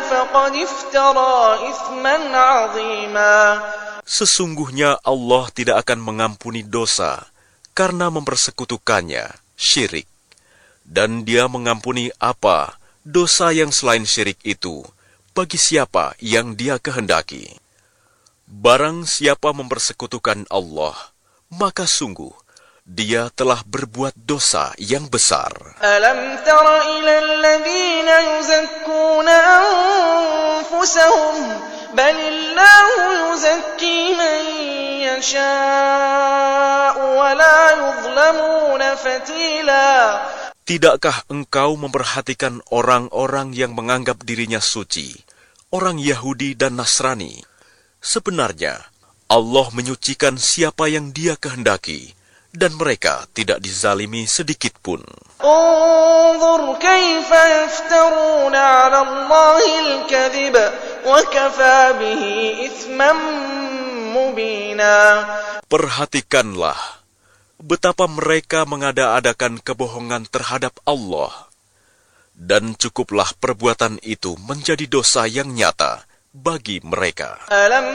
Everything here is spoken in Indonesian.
فقد افترى إثما عظيما. Sesungguhnya Allah tidak akan mengampuni dosa karena mempersekutukannya, syirik. Dan Dia mengampuni apa dosa yang selain syirik itu bagi siapa yang Dia kehendaki. Barang siapa mempersekutukan Allah, maka sungguh dia telah berbuat dosa yang besar. Alam tara ilal ladzina yuzakkuna anfusahum balillahu yuzakki man yasha'u wa la yuzlamuna fatila. Tidakkah engkau memperhatikan orang-orang yang menganggap dirinya suci, orang Yahudi dan Nasrani? Sebenarnya Allah menyucikan siapa yang Dia kehendaki, dan mereka tidak dizalimi sedikit pun. Unzur kaifa yaftaruna 'ala Allahi al-kadhib wa kafa bihi ithman mubina. Perhatikanlah betapa mereka mengada-adakan kebohongan terhadap Allah, dan cukuplah perbuatan itu menjadi dosa yang nyata bagi mereka. Alam